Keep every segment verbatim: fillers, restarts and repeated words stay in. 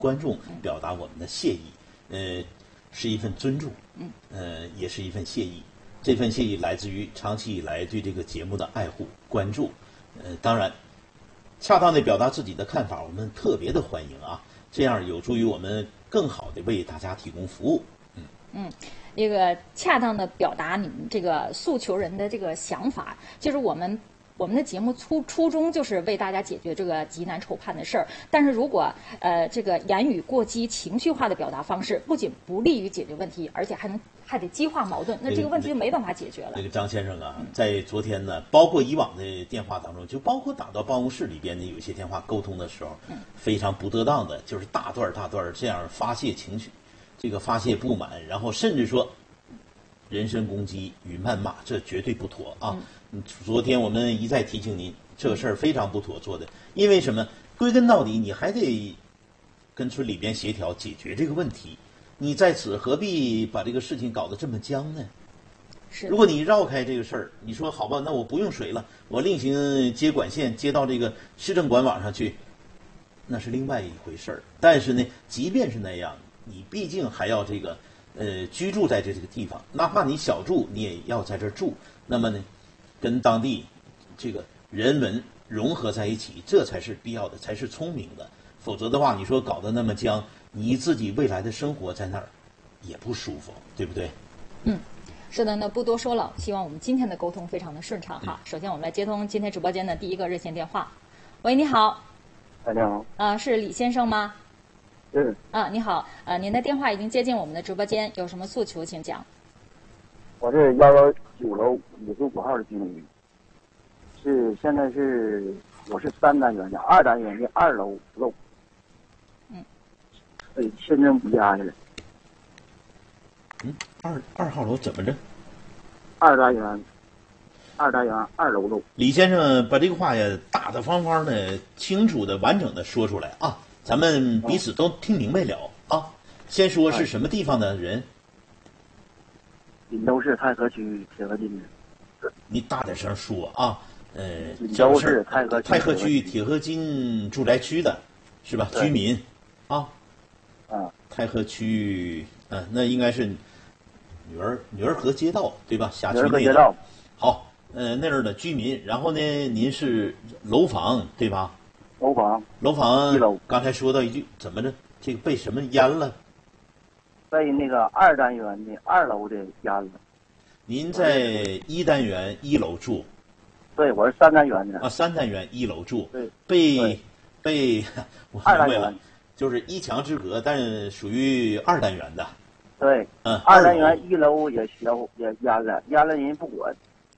观众表达我们的谢意，呃，是一份尊重，嗯，呃，也是一份谢意。这份谢意来自于长期以来对这个节目的爱护、关注，呃，当然，恰当的表达自己的看法，我们特别的欢迎啊，这样有助于我们更好的为大家提供服务。嗯嗯，这个恰当的表达你们这个诉求人的这个想法，就是我们。我们的节目初初衷就是为大家解决这个急难愁盼的事儿，但是如果呃这个言语过激、情绪化的表达方式，不仅不利于解决问题，而且还能还得激化矛盾，那这个问题就没办法解决了。 这个张先生啊，在昨天呢，包括以往的电话当中，就包括打到办公室里边的有些电话沟通的时候，嗯、非常不得当的，就是大段大段这样发泄情绪，这个发泄不满，然后甚至说人身攻击与谩骂，这绝对不妥啊！嗯、昨天我们一再提醒您，这个事儿非常不妥做的，因为什么？归根到底，你还得跟村里边协调解决这个问题。你在此何必把这个事情搞得这么僵呢？ 是， 如果你绕开这个事儿，你说好吧，那我不用水了，我另行接管线接到这个市政管网上去，那是另外一回事儿。但是呢，即便是那样，你毕竟还要这个。呃，居住在这这个地方，哪怕你小住，你也要在这儿住。那么呢，跟当地这个人文融合在一起，这才是必要的，才是聪明的。否则的话，你说搞得那么僵，你自己未来的生活在那儿也不舒服，对不对？ 嗯，是的，那不多说了。希望我们今天的沟通非常的顺畅哈。嗯、首先，我们来接通今天直播间的第一个热线电话。喂，你好。 大家好。 啊、呃，是李先生吗？ 嗯啊，你好，呃，您的电话已经接进我们的直播间，有什么诉求请讲。 我是幺幺九楼五十五号的居民，是现在是我是三单元的，二单元的二楼漏， 嗯， 被签证不压下来。 嗯，二二号楼怎么着？ 二单元，二单元二楼漏。 李先生把这个话呀大大方方的、清楚的、完整的说出来啊。咱们彼此都听明白了啊！先说是什么地方的人？ 锦州市太和区铁河津的。 你大点声说啊！呃， 锦州市太和太和区铁河津住宅区的，是吧？居民啊。 啊。 太和区，嗯、呃，那应该是女儿女儿河街道对吧？辖区内的。 女儿河街道。 好，呃，那儿的居民，然后呢，您是楼房对吧？ 楼房， 楼房一楼。 刚才说到一句，怎么着？这个被什么淹了？ 被那个二单元的二楼的淹了。 您在一单元一楼住？ 对，我是三单元的。 啊，三单元一楼住。 对。 被被我二单明白了元， 就是一墙之隔，但属于二单元的。 对。 嗯。 二单元一楼也小也淹了，淹了人不管。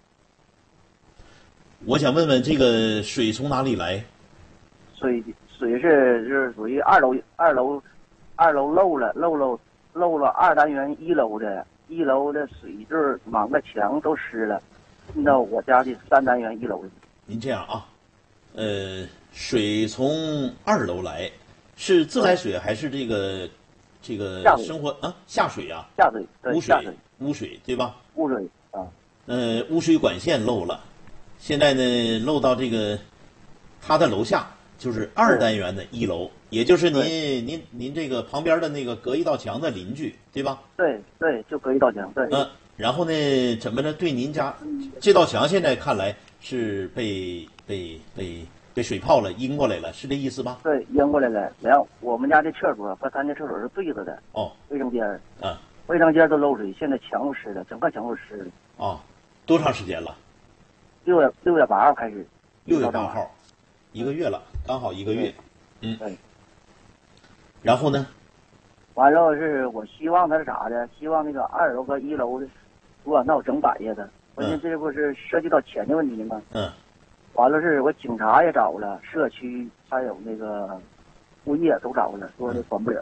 我想问问，这个水从哪里来？ 水水是就是属于二楼二楼二楼漏了漏漏漏了二单元一楼的一楼的水就是满个墙都湿了，进到我家的三单元一楼。 您这样啊，呃，水从二楼来，是自来水还是这个这个生活啊下水啊？ 下水，对， 污下水， 污水对吧？ 污水啊。 呃，污水管线漏了，现在呢漏到这个他的楼下。就是二单元的一楼，也就是您您您这个旁边的那个隔一道墙的邻居，对吧？ 对对，就隔一道墙，对。 嗯，然后呢，怎么着？对您家这道墙现在看来是被被被被水泡了，阴过来了，是这意思吧？ 对，阴过来了。然后我们家的厕所和咱家厕所是对着的。 哦。 卫生间。 嗯。 卫生间都漏水，现在墙都湿了，整个墙都湿了。 哦，多长时间了？ 六月六月八号开始。 六月八号。一个月了，刚好一个月，嗯， 对。 然后呢？ 完了是我希望他是啥的？希望那个二楼和一楼的不管闹整改呀的，关键这不是涉及到钱的问题吗？ 嗯。 完了是我警察也找了，社区还有那个物业都找了，说的管不了。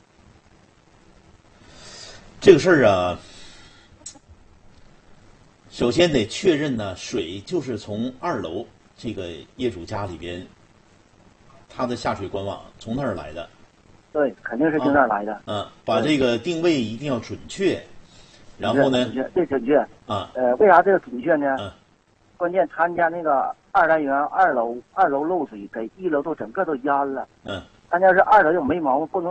这个事儿啊，首先得确认呢，水就是从二楼。这个业主家里边，他的下水管网从那儿来的， 对，肯定是从那儿来的。 嗯、啊，把这个定位一定要准确，然后呢， 这准确啊， 呃，为啥这个准确呢？ 嗯， 关键他家那个二单元二楼二楼漏水，给一楼都整个都淹了。 嗯， 他家是二楼又没毛病，不能